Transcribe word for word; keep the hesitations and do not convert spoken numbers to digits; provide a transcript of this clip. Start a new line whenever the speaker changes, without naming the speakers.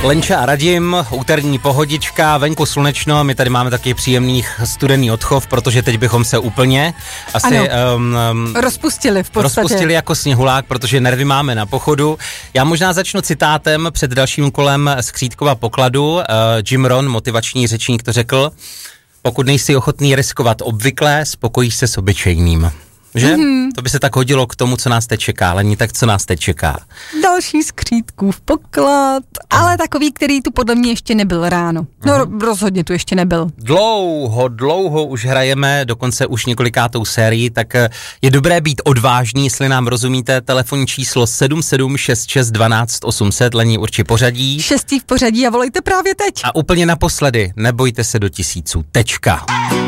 Lenča a Radim, úterní pohodička, venku slunečno, my tady máme taky příjemný studený odchov, protože teď bychom se úplně asi um, um,
rozpustili v podstatě.
Rozpustili jako sněhulák, protože nervy máme na pochodu. Já možná začnu citátem před dalším kolem z Křítkova pokladu. Uh, Jim Rohn, motivační řečník, to řekl: pokud nejsi ochotný riskovat obvyklé, spokojíš se s obyčejným. Že? Mm-hmm. To by se tak hodilo k tomu, co nás teď čeká, ale nie tak, co nás teď čeká.
Další z Křítkův poklad, ale takový, který tu podle mě ještě nebyl ráno. No mm-hmm. rozhodně tu ještě nebyl.
Dlouho, dlouho už hrajeme, dokonce už několikátou sérii, tak je dobré být odvážný, jestli nám rozumíte. Telefonní číslo sedm sedm šest šest dvanáct osm set, Lení určitě pořadí.
Šestý v pořadí a volejte právě teď.
A úplně naposledy, nebojte se do tisíců. Tečka.